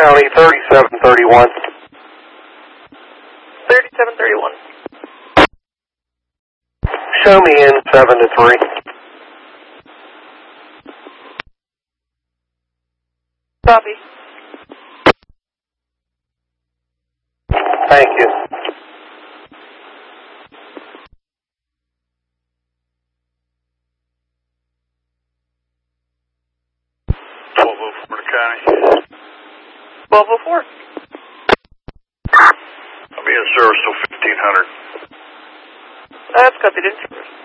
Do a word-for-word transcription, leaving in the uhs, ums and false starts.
County, thirty-seven thirty-one. thirty-seven thirty-one. Show me in seven to three. Copy. Thank you. twelve oh four to County. twelve oh four. I'll be in service till fifteen hundred. That's copied in service.